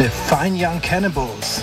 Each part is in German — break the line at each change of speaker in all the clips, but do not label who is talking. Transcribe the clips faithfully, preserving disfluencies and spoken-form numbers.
The Fine Young Cannibals.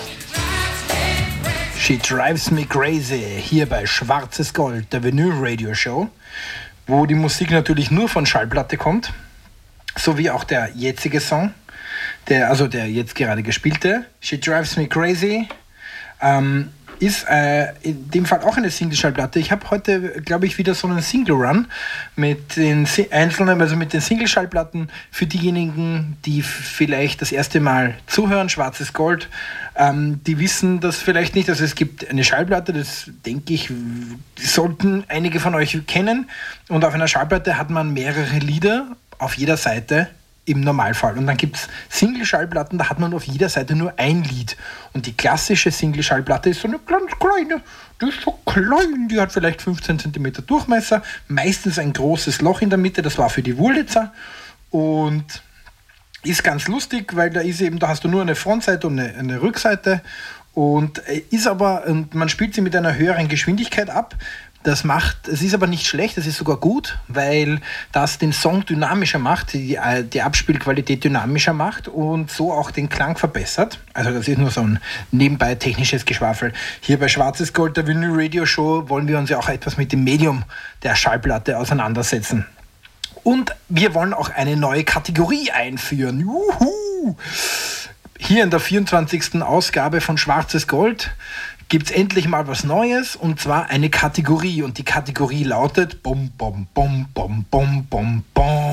She Drives Me Crazy, hier bei Schwarzes Gold, der Vinyl Radio Show, wo die Musik natürlich nur von Schallplatte kommt, so wie auch der jetzige Song, der, also der jetzt gerade gespielte, She Drives Me Crazy, ähm, ist äh, in dem Fall auch eine Single-Schallplatte. Ich habe heute, glaube ich, wieder so einen Single-Run mit den einzelnen, also mit den Single-Schallplatten für diejenigen, die vielleicht das erste Mal zuhören, Schwarzes Gold, ähm, die wissen das vielleicht nicht. Also es gibt eine Schallplatte, das denke ich, sollten einige von euch kennen. Und auf einer Schallplatte hat man mehrere Lieder auf jeder Seite im Normalfall. Und dann gibt es Single-Schallplatten, da hat man auf jeder Seite nur ein Lied. Und die klassische Single-Schallplatte ist so eine ganz kleine, die ist so klein, die hat vielleicht fünfzehn Zentimeter Durchmesser, meistens ein großes Loch in der Mitte, das war für die Wurlitzer. Und ist ganz lustig, weil da ist eben, da hast du nur eine Frontseite und eine, eine Rückseite. Und ist aber, und man spielt sie mit einer höheren Geschwindigkeit ab. Das macht, es ist aber nicht schlecht, es ist sogar gut, weil das den Song dynamischer macht, die, die Abspielqualität dynamischer macht und so auch den Klang verbessert. Also das ist nur so ein nebenbei technisches Geschwafel. Hier bei Schwarzes Gold, der Vinyl Radio Show, wollen wir uns ja auch etwas mit dem Medium der Schallplatte auseinandersetzen. Und wir wollen auch eine neue Kategorie einführen. Juhu! Hier in der vierundzwanzigsten Ausgabe von Schwarzes Gold gibt es endlich mal was Neues, und zwar eine Kategorie. Und die Kategorie lautet bom, bom, bom, bom, bom, bom,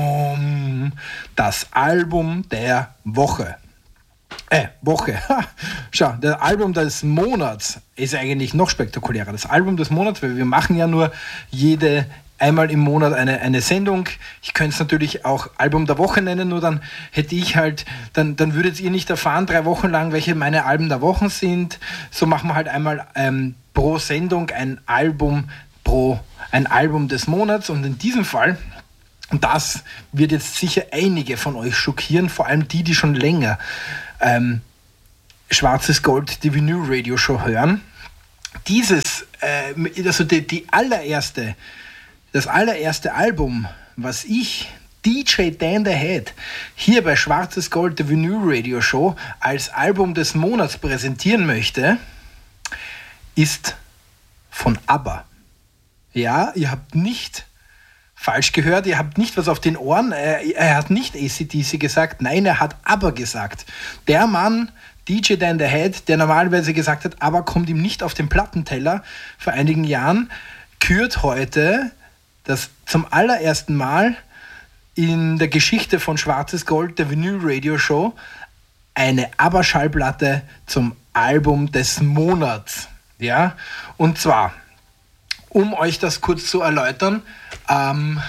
bom, das Album der Woche. Äh, Woche. Schau, das Album des Monats ist eigentlich noch spektakulärer. Das Album des Monats, weil wir machen ja nur jede einmal im Monat eine, eine Sendung. Ich könnte es natürlich auch Album der Woche nennen, nur dann hätte ich halt, dann, dann würdet ihr nicht erfahren, drei Wochen lang, welche meine Alben der Wochen sind. So machen wir halt einmal ähm, pro Sendung ein Album pro, ein Album des Monats, und in diesem Fall, und das wird jetzt sicher einige von euch schockieren, vor allem die, die schon länger ähm, Schwarzes Gold, die Vinyl Radio Show hören. Dieses, äh, also die, die allererste Das allererste Album, was ich, D J Dan the Head, hier bei Schwarzes Gold, der Vinyl Radio Show, als Album des Monats präsentieren möchte, ist von ABBA. Ja, ihr habt nicht falsch gehört, ihr habt nicht was auf den Ohren, er, er hat nicht A C D C gesagt, nein, er hat ABBA gesagt. Der Mann, D J Dan the Head, der normalerweise gesagt hat, ABBA kommt ihm nicht auf den Plattenteller vor einigen Jahren, kürt heute das zum allerersten Mal in der Geschichte von Schwarzes Gold, der Vinyl Radio Show, eine ABBA-Schallplatte zum Album des Monats. Ja? Und zwar, um euch das kurz zu erläutern, ähm,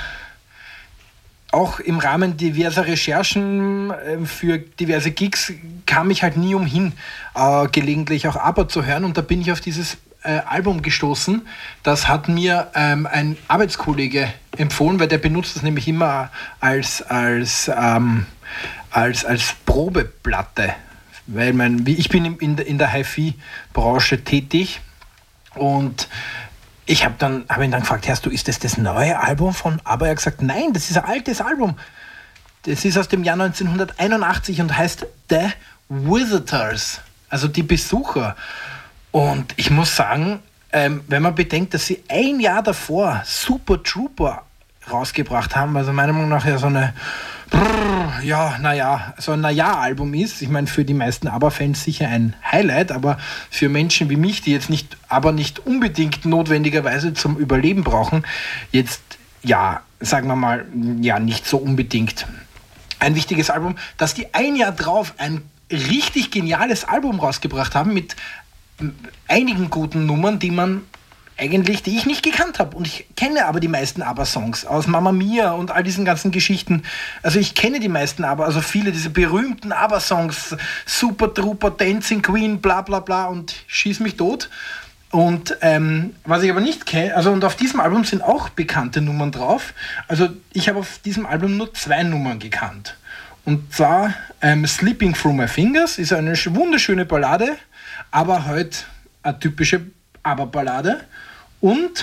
auch im Rahmen diverser Recherchen äh, für diverse Gigs kam ich halt nie umhin, äh, gelegentlich auch ABBA zu hören, und da bin ich auf dieses Äh, Album gestoßen. Das hat mir ähm, ein Arbeitskollege empfohlen, weil der benutzt das nämlich immer als, als, ähm, als, als Probeplatte. Weil mein, wie ich bin in der, in der Hi-Fi-Branche tätig, und ich habe dann hab ihn dann gefragt, Herrst du, ist das das neue Album von ABBA? Er hat gesagt, nein, das ist ein altes Album. Das ist aus dem Jahr neunzehnhunderteinundachtzig und heißt The Visitors, also die Besucher. Und ich muss sagen, ähm, wenn man bedenkt, dass sie ein Jahr davor Super Trooper rausgebracht haben, also meiner Meinung nach ja so eine, brrr, ja, naja, so ein Naja-Album ist. Ich meine, für die meisten ABBA-Fans sicher ein Highlight, aber für Menschen wie mich, die jetzt nicht, aber nicht unbedingt notwendigerweise zum Überleben brauchen, jetzt, ja, sagen wir mal, ja, nicht so unbedingt ein wichtiges Album, dass die ein Jahr drauf ein richtig geniales Album rausgebracht haben mit einigen guten Nummern, die man eigentlich, die ich nicht gekannt habe. Und ich kenne aber die meisten ABBA-Songs aus Mamma Mia und all diesen ganzen Geschichten. Also ich kenne die meisten ABBA, also viele dieser berühmten ABBA-Songs, Super Trooper, Dancing Queen, bla bla bla und Schieß mich tot. Und ähm, was ich aber nicht kenne, also und auf diesem Album sind auch bekannte Nummern drauf. Also ich habe auf diesem Album nur zwei Nummern gekannt. Und zwar ähm, Sleeping Through My Fingers ist eine wunderschöne Ballade, aber halt eine typische ABBA-Ballade. Und,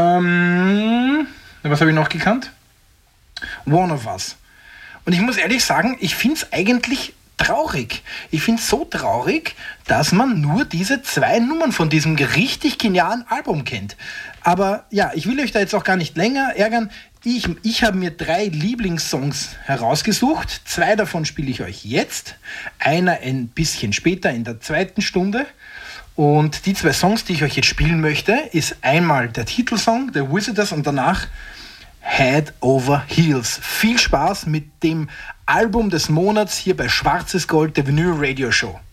ähm, was habe ich noch gekannt? One of Us. Und ich muss ehrlich sagen, ich finde es eigentlich traurig. Ich finde es so traurig, dass man nur diese zwei Nummern von diesem richtig genialen Album kennt. Aber ja, ich will euch da jetzt auch gar nicht länger ärgern. Ich, ich habe mir drei Lieblingssongs herausgesucht. Zwei davon spiele ich euch jetzt. Einer ein bisschen später in der zweiten Stunde. Und die zwei Songs, die ich euch jetzt spielen möchte, ist einmal der Titelsong, The Visitors, und danach Head Over Heels. Viel Spaß mit dem Album des Monats hier bei Schwarzes Gold, der Vinyl Radio Show.